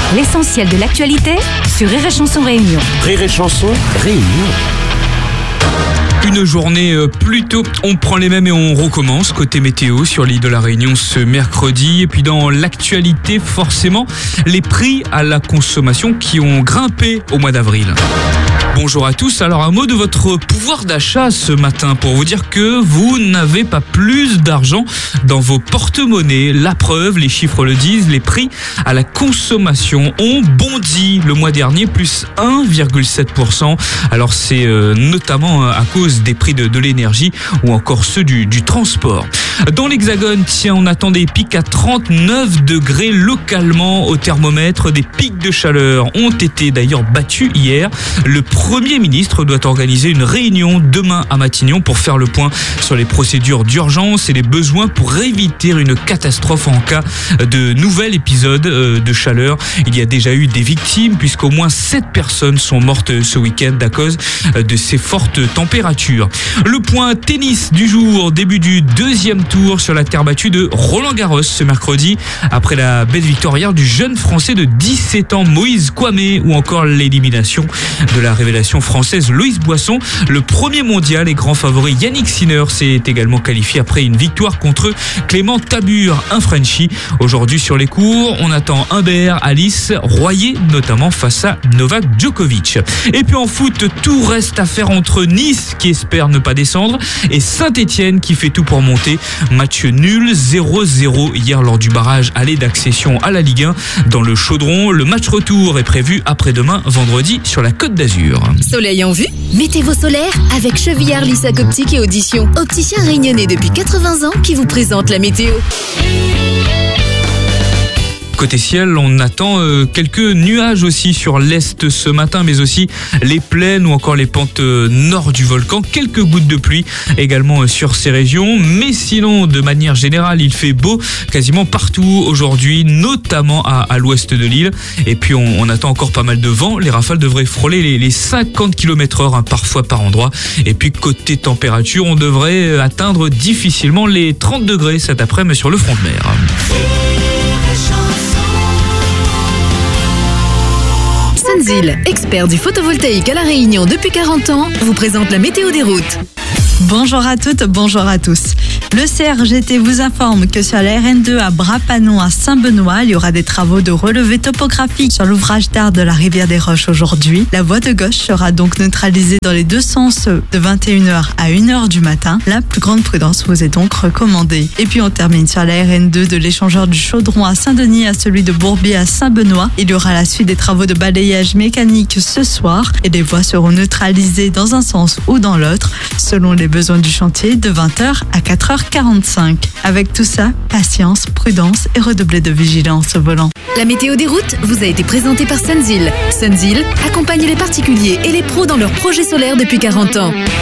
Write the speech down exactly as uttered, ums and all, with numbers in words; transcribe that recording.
L'essentiel de l'actualité sur Rire et Chanson Réunion. Rire et Chanson Réunion. Une journée plus tôt, on prend les mêmes et on recommence côté météo sur l'île de la Réunion ce mercredi. Et puis dans l'actualité, forcément, les prix à la consommation qui ont grimpé au mois d'avril. Bonjour à tous, alors un mot de votre pouvoir d'achat ce matin pour vous dire que vous n'avez pas plus d'argent dans vos porte-monnaies. La preuve, les chiffres le disent, les prix à la consommation ont bondi le mois dernier, plus un virgule sept pour cent. Alors c'est euh, notamment à cause des prix de, de l'énergie ou encore ceux du, du transport. Dans l'Hexagone, tiens, on attend des pics à trente-neuf degrés localement au thermomètre. Des pics de chaleur ont été d'ailleurs battus hier. Le Premier ministre doit organiser une réunion demain à Matignon pour faire le point sur les procédures d'urgence et les besoins pour éviter une catastrophe en cas de nouvel épisode de chaleur. Il y a déjà eu des victimes puisqu'au moins sept personnes sont mortes ce week-end à cause de ces fortes températures. Le point tennis du jour, début du deuxième tour sur la terre battue de Roland-Garros ce mercredi après la belle victoire hier du jeune français de dix-sept ans Moïse Kouamé ou encore l'élimination de la révélation française Loïs Boisson. Le premier mondial et grand favori Yannick Sinner s'est également qualifié après une victoire contre Clément Tabur, un Frenchie. Aujourd'hui sur les cours, on attend Humbert, Alice, Royer notamment face à Novak Djokovic. Et puis en foot, tout reste à faire entre Nice qui espère ne pas descendre et Saint-Etienne qui fait tout pour monter. Match nul zéro zéro hier lors du barrage aller d'accession à la Ligue un dans le Chaudron. Le match retour est prévu après-demain vendredi sur la Côte d'Azur. Soleil en vue? Mettez vos solaires avec Chevillard Lissac Optique et Audition. Opticien réunionnais depuis quatre-vingts ans qui vous présente la météo. Côté ciel, on attend euh, quelques nuages aussi sur l'est ce matin, mais aussi les plaines ou encore les pentes euh, nord du volcan. Quelques gouttes de pluie également euh, sur ces régions. Mais sinon, de manière générale, il fait beau quasiment partout aujourd'hui, notamment à, à l'ouest de l'île. Et puis, on, on attend encore pas mal de vent. Les rafales devraient frôler les, les cinquante kilomètres heure, hein, parfois par endroit. Et puis, côté température, on devrait atteindre difficilement les trente degrés cet après-midi sur le front de mer. Sunzil, expert du photovoltaïque à La Réunion depuis quarante ans, vous présente la météo des routes. Bonjour à toutes, bonjour à tous. Le C R G T vous informe que sur la R N deux à Bras-Panon à Saint-Benoît, il y aura des travaux de relevé topographique sur l'ouvrage d'art de la rivière des Roches aujourd'hui. La voie de gauche sera donc neutralisée dans les deux sens de vingt et une heures à une heure du matin. La plus grande prudence vous est donc recommandée. Et puis on termine sur la R N deux de l'échangeur du Chaudron à Saint-Denis à celui de Bourbier à Saint-Benoît. Il y aura la suite des travaux de balayage mécanique ce soir et les voies seront neutralisées dans un sens ou dans l'autre selon les besoins du chantier de vingt heures à quatre heures quarante-cinq. Avec tout ça, patience, prudence et redoubler de vigilance au volant. La météo des routes vous a été présentée par Sunzil. Sunzil accompagne les particuliers et les pros dans leurs projets solaires depuis quarante ans.